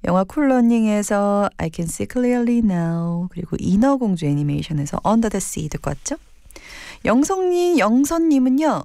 영화 쿨러닝에서 I Can See Clearly Now, 그리고 인어공주 애니메이션에서 Under the Sea 듣고 왔죠? 영선님은요.